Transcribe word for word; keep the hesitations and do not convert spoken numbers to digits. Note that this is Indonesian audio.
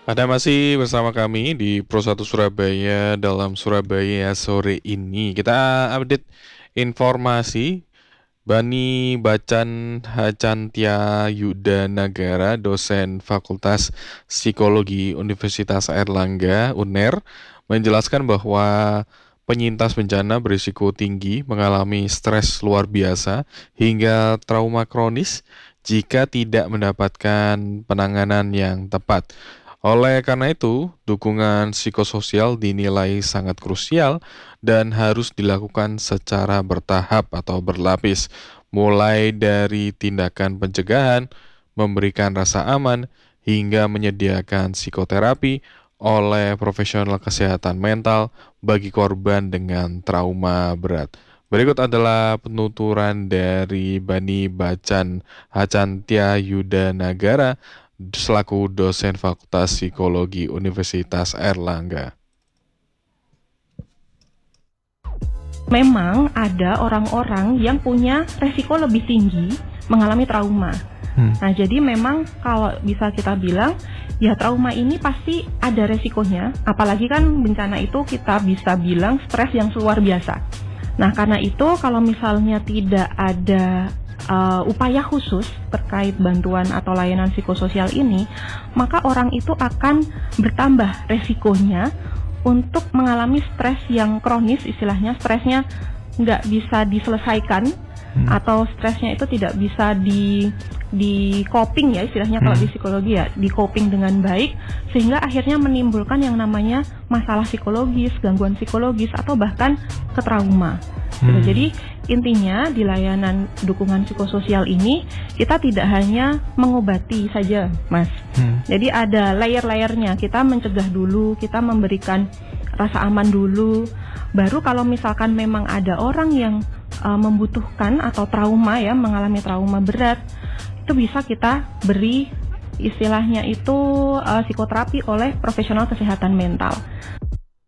Anda masih bersama kami di Pro satu Surabaya dalam Surabaya sore ini. Kita update informasi. Bani Bacan Hacantia Yuda Nagara, dosen Fakultas Psikologi Universitas Airlangga U N E R, menjelaskan bahwa penyintas bencana berisiko tinggi mengalami stres luar biasa hingga trauma kronis jika tidak mendapatkan penanganan yang tepat. Oleh karena itu, dukungan psikososial dinilai sangat krusial dan harus dilakukan secara bertahap atau berlapis, mulai dari tindakan pencegahan, memberikan rasa aman, hingga menyediakan psikoterapi oleh profesional kesehatan mental bagi korban dengan trauma berat. Berikut adalah penuturan dari Bani Bacan Hacantia Yuda Nagara selaku dosen Fakultas Psikologi Universitas Airlangga. Memang ada orang-orang yang punya resiko lebih tinggi mengalami trauma. Hmm. Nah, jadi memang kalau bisa kita bilang, ya trauma ini pasti ada resikonya. Apalagi kan bencana itu kita bisa bilang stres yang luar biasa. Nah, karena itu kalau misalnya tidak ada uh, upaya khusus terkait bantuan atau layanan psikososial ini, maka orang itu akan bertambah resikonya untuk mengalami stres yang kronis, istilahnya stresnya nggak bisa diselesaikan, hmm. atau stresnya itu tidak bisa di di coping ya istilahnya, hmm. kalau di psikologi ya di coping dengan baik, sehingga akhirnya menimbulkan yang namanya masalah psikologis, gangguan psikologis, atau bahkan ke trauma. Hmm. Jadi intinya di layanan dukungan psikososial ini kita tidak hanya mengobati saja, Mas. Hmm. Jadi ada layer-layernya. Kita mencegah dulu, kita memberikan rasa aman dulu. Baru kalau misalkan memang ada orang yang uh, membutuhkan atau trauma ya, mengalami trauma berat, itu bisa kita beri istilahnya itu uh, psikoterapi oleh profesional kesehatan mental.